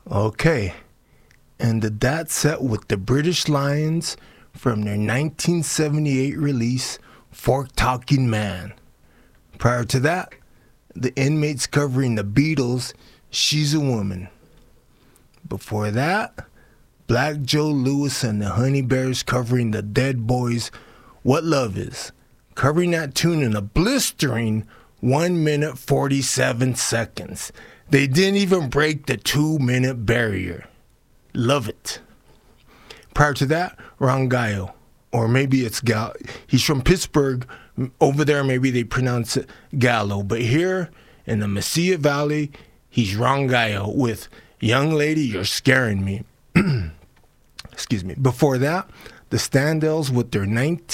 Okay. Ended that set with the British Lions from their 1978 release, Fork Talking Man. Prior to that, the Inmates covering the Beatles, She's a Woman. Before that, Black Joe Lewis and the Honey Bears covering the Dead Boys, What Love Is, covering that tune in a blistering 1 minute 47 seconds. They didn't even break the 2-minute barrier. Love it. Prior to that, Rangayo, or maybe it's Gal. He's from Pittsburgh. Over there, maybe they pronounce it Gallo. But here in the Mesilla Valley, he's Rangayo with Young Lady, You're Scaring Me. Excuse me. Before that, the Standells with their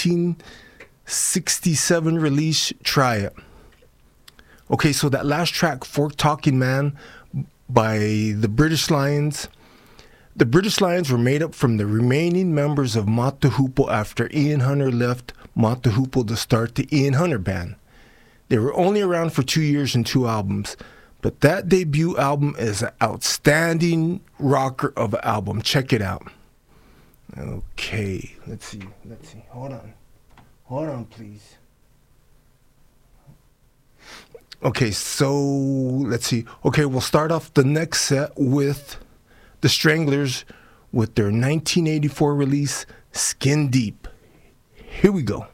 1967 release, Try It. Okay, so that last track, Fork Talking Man, by the British Lions. The British Lions were made up from the remaining members of Mott the Hoople after Ian Hunter left Mott the Hoople to start the Ian Hunter Band. They were only around for 2 years and 2 albums, but that debut album is an outstanding rocker of an album. Check it out. Okay, let's see. Hold on, please. Okay, so let's see. Okay, we'll start off the next set with the Stranglers with their 1984 release, Skin Deep. Here we go.